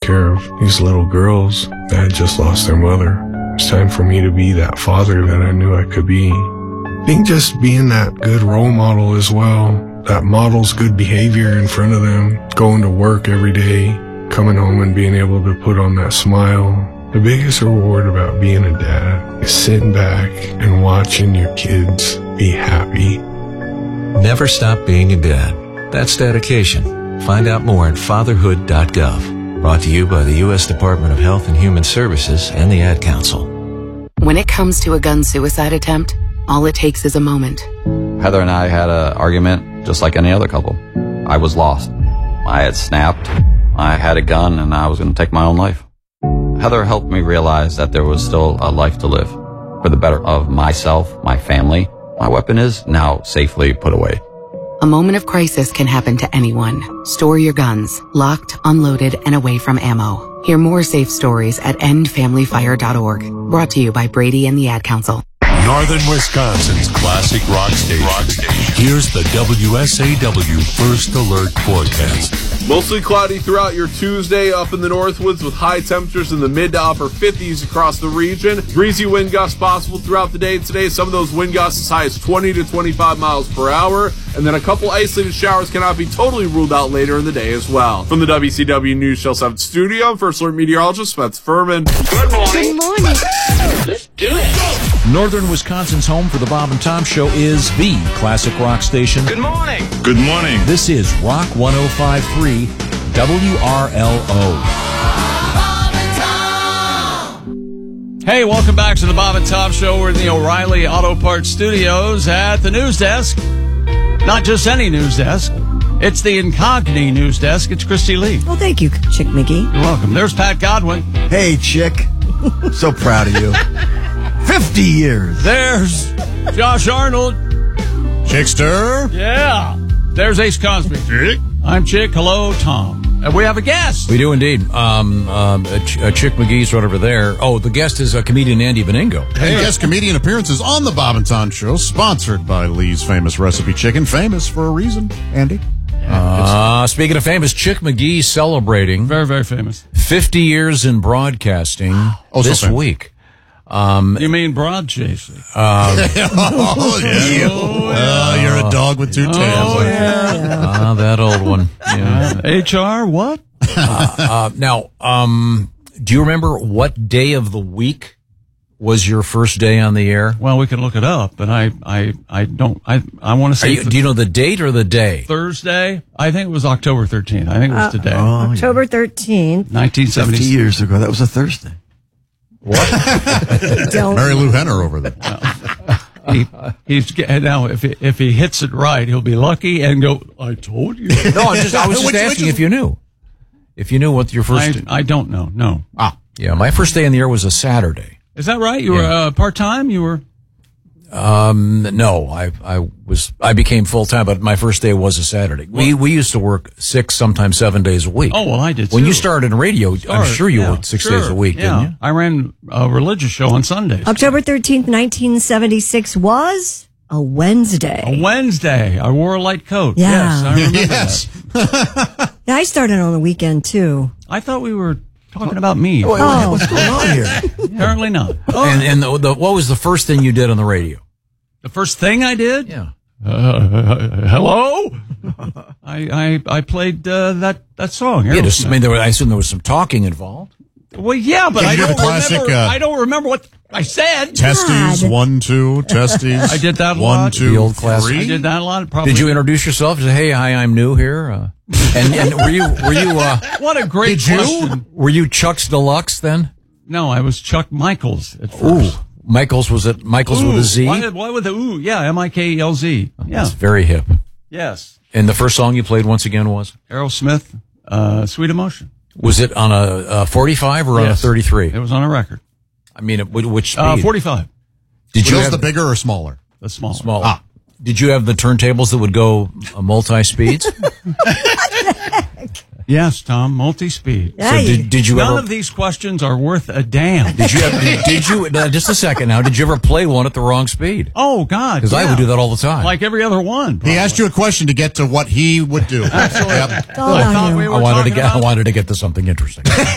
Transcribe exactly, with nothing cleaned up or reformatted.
care of these little girls that had just lost their mother. It's time for me to be that father that I knew I could be. I think just being that good role model as well, that models good behavior in front of them, going to work every day, coming home and being able to put on that smile. The biggest reward about being a dad is sitting back and watching your kids be happy. Never stop being a dad. That's dedication. Find out more at fatherhood dot gov. Brought to you by the U S Department of Health and Human Services and the Ad Council. When it comes to a gun suicide attempt, all it takes is a moment. Heather and I had an argument just like any other couple. I was lost. I had snapped. I had a gun and I was going to take my own life. Heather helped me realize that there was still a life to live for the better of myself, my family. My weapon is now safely put away. A moment of crisis can happen to anyone. Store your guns, locked, unloaded, and away from ammo. Hear more safe stories at end family fire dot org. Brought to you by Brady and the Ad Council. Northern Wisconsin's classic rock station. Rock station. Here's the W S A W First Alert forecast. Mostly cloudy throughout your Tuesday up in the Northwoods with high temperatures in the mid to upper fifties across the region. Breezy wind gusts possible throughout the day today. Some of those wind gusts as high as twenty to twenty-five miles per hour. And then a couple isolated showers cannot be totally ruled out later in the day as well. From the W C W News Channel seven studio, I'm First Alert meteorologist Spencer Furman. Good morning. Good morning. Let's do it. Northern Wisconsin's home for the Bob and Tom Show is the classic rock station. Good morning. Good morning. This is Rock one oh five point three W R L O. Hey, welcome back to the Bob and Tom Show. We're in the O'Reilly Auto Parts Studios at the news desk. Not just any news desk. It's the Incogni news desk. It's Christy Lee. Well, thank you, Chick McGee. You're welcome. There's Pat Godwin. Hey, Chick. So proud of you. fifty years. There's Josh Arnold. Chickster. Yeah. There's Ace Cosby. Chick. I'm Chick. Hello, Tom. And we have a guest. We do indeed. Um, um, a, Ch- a Chick McGee's right over there. Oh, the guest is uh, comedian Andy Beningo. Hey, guest comedian appearances on the Bob and Tom Show, sponsored by Lee's Famous Recipe Chicken. Famous for a reason, Andy. Uh, speaking of famous, Chick McGee celebrating Very, very famous. fifty years in broadcasting Oh, so this famous. week. Um, You mean broad chasing? um, oh, yeah. Oh, Uh, you're a dog with two tails. Oh, yeah. ah, that old one. Yeah. Uh, H R, what? uh, uh, now, um, do you remember what day of the week was your first day on the air? Well, we can look it up, but I, I, I don't, I, I want to Are say. you, do you know the date or the day? Thursday? I think it was October thirteenth. I think it was Uh, today. Oh, October thirteenth. nineteen seventy. fifty years ago. That was a Thursday. Don't. Mary Lou Henner over there. He, he's now if he, if he hits it right, he'll be lucky and go. I told you. No, I'm just, I was just Which- which asking is- if you knew. If you knew what your first. I, I don't know. No. Ah, yeah, my first day in the air was a Saturday. Is that right? You were Yeah. uh, part time. You were. Um, no, I, I was, I became full time, but my first day was a Saturday. We, we used to work six, sometimes seven days a week. Oh well, I did. When too. you started in radio, I'm Started, sure you yeah, worked six sure, days a week, yeah. didn't you? I ran a religious show on Sundays. October thirteenth, nineteen seventy-six was a Wednesday. A Wednesday. I wore a light coat. Yeah. Yes, I remember Yes. that. Yeah, I started on the weekend, too. I thought we were talking about me. Wait, Oh. what's going on here? Apparently not. And, and the, the, what was the first thing you did on the radio? The first thing I did? Yeah. Uh, hello? I, I, I played, uh, that, that song. Yeah, just, I Aerosmith. mean, there was, I assume there was some talking involved. Well, yeah, but Yeah, I you did don't the classic, remember, uh, I don't remember what I said. Testes, God. one, two, testes. I did that a One, lot. two, The old classic. three. I did that a lot. Probably. Did you introduce yourself? Say, hey, hi, I'm new here. Uh, and, and were you, were you, uh, What a great did you? question. Were you Chuck's Deluxe then? No, I was Chuck Michaels at Ooh. first. Michaels, was it Michaels Ooh, with a Z? Why, why with the ooh? Yeah, M I K E L Z. Yeah. That's very hip. Yes. And the first song you played once again was? Aerosmith, uh, Sweet Emotion. Was it on a, a forty-five or on a Yes. thirty-three? It was on a record. I mean, at which speed? Uh, forty-five. Did you Was have the bigger or smaller? The small. small? Ah. Did you have the turntables that would go uh, multi-speeds? Yes, Tom, multi-speed. Yeah, so you- did, did you None ever? of these questions are worth a damn. Did you? Ever, did, did you? Uh, just a second now. Did you ever play one at the wrong speed? Oh, God. Because I yeah. would do that all the time. Like every other one. He probably. asked you a question to get to what he would do. Absolutely. Yep. It's all I about thought you. we were I wanted to talking get. about- I wanted to get to something interesting.